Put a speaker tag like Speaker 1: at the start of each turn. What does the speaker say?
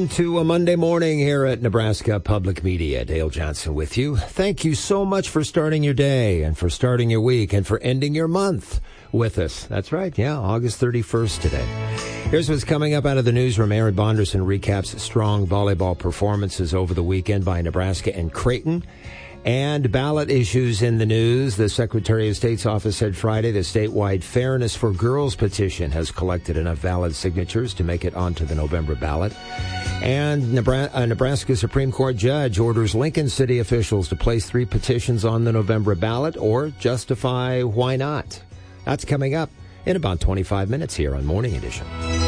Speaker 1: to a Monday morning here at Nebraska Public Media. Dale Johnson with you. Thank you so much for starting your day and for starting your week and for ending your month with us. That's right. Yeah, August 31st today. Here's what's coming up out of the newsroom. Aaron Bonderson recaps strong volleyball performances over the weekend by Nebraska and Creighton. And ballot issues in the news. The Secretary of State's office said Friday the statewide Fairness for Girls petition has collected enough valid signatures to make it onto the November ballot. And a Nebraska Supreme Court judge orders Lincoln City officials to place 3 petitions on the November ballot or justify why not. That's coming up in about 25 minutes here on Morning Edition.